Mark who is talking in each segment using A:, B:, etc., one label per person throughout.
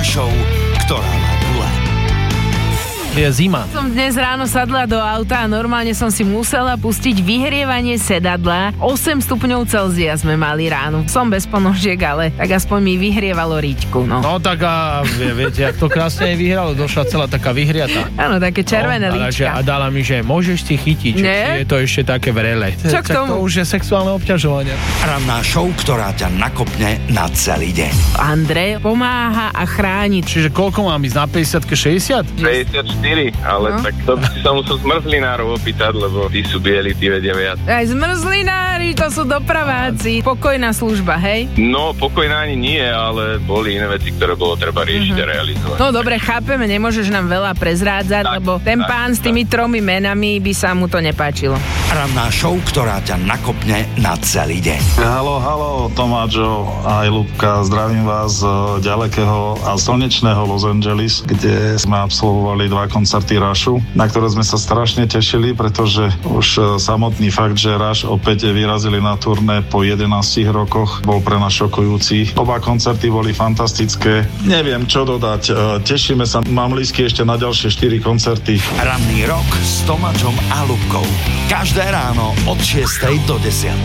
A: show, ktorá má gule.
B: Je zima.
C: Som dnes ráno sadla do auta a normálne som si musela pustiť vyhrievanie sedadla. 8 stupňov Celzia sme mali ráno. Som bez ponožiek, ale tak aspoň mi vyhrievalo riťku, no.
B: No tak a viete, jak to krásne aj vyhralo, došla celá taká vyhriata.
C: Áno, také červené líčka.
B: A dala mi, že môžeš si chytiť, že je to ešte také vrele.
C: Čo k tomu?
B: To už je sexuálne obťažovanie.
A: Ranná show, ktorá ťa nakopne na celý deň.
C: Andrej pomáha a chráni.
B: Čiže koľko mám ísť na 50-60?
D: 54, ale tak to by si sa musel zmrzlinárov opýtať, lebo tí sú bieli, tí vedia viac.
C: Aj zmrzlinári, to sú dopraváci. Pokojná služba, hej?
D: No, pokojná ani nie, ale boli iné veci, ktoré bolo treba riešiť a realizovať.
C: No dobre, chápeme, nemôžeš nám veľa prezrádzať, lebo ten pán s tými 3 menami by sa mu to nepáčilo.
A: Ranná show, ktorá ťa nakopne na celý deň.
E: Haló, Tomáčo aj Ľubka, zdravím vás z ďalekého a slnečného Los Angeles, kde sme absolvovali 2 koncerty Rushu, na ktoré sme sa strašne tešili, pretože už samotný fakt, že Rush opäť vyrazili na turné po 11 rokoch, bol pre nás šokujúci. Oba koncerty boli fantastické. Neviem, čo dodať. Tešíme sa, mám lístky ešte na ďalšie 4 koncerty.
A: Ranný rok s Tomáčom a Ľubkou. Každé ráno od 6 do 10.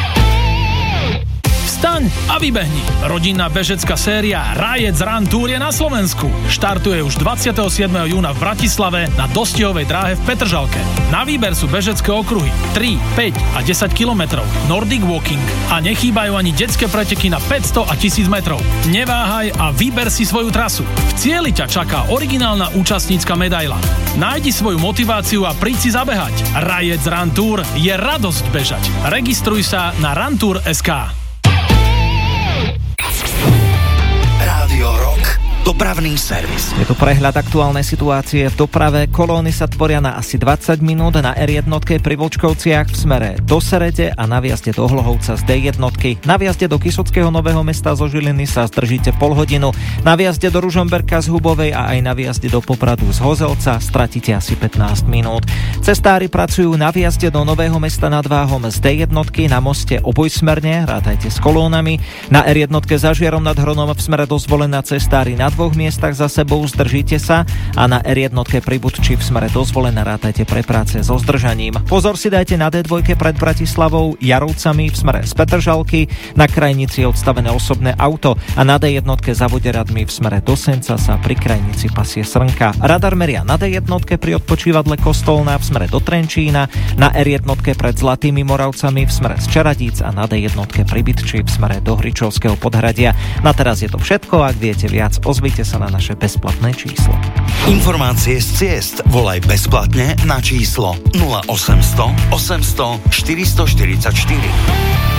F: Vstaň a vybehni. Rodinná bežecká séria Rajec Run Tour je na Slovensku. Štartuje už 27. júna v Bratislave na dostihovej dráhe v Petržalke. Na výber sú bežecké okruhy 3, 5 a 10 kilometrov, Nordic Walking a nechýbajú ani detské preteky na 500 a 1000 metrov. Neváhaj a vyber si svoju trasu. V cieli ťa čaká originálna účastnícka medaila. Nájdi svoju motiváciu a príď si zabehať. Rajec Run Tour je radosť bežať. Registruj sa na runtour.sk.
A: Rádio Rock. Dopravný servis.
G: Je tu prehľad aktuálnej situácie v doprave. Kolóny sa tvoria na asi 20 minút na R1 pri Vlčkovciach v smere do Serede a na vjazde do Hlohovca z D1. Na vjazde do Kysuckého Nového Mesta zo Žiliny sa zdržíte pol hodinu. Na vjazde do Ružomberka z Hubovej a aj na vjazde do Popradu z Hozelca stratíte asi 15 minút. Cestári pracujú na vjazde do Nového Mesta nad Váhom z D1 na moste obojsmerne, rátajte s kolónami. Na R1 za Žiarom nad Hronom v smere do Zvolena cestári na 2 miestach za sebou, zdržíte sa a na R1 pri Budči v smere do Zvolena rátajte pre práce so zdržaním. Pozor si dajte na D2 pred Bratislavou Jarovcami v smere z Petržalky, na krajnici odstavené osobné auto a na D1 za Voderadmi v smere do Senca sa pri krajnici pasie srnka. Radar meria na D1 pri odpočívadle Kostolná v smere do Trenčína, na R1 pred Zlatými Moravcami v smere z Čaradíc a na D1 pri Bytči v smere do Hričovského Podhradia. Na teraz je to všetko, ak viete viac, ozvite sa na naše bezplatné číslo.
A: Informácie z ciest volaj bezplatne na číslo 0800 800 444.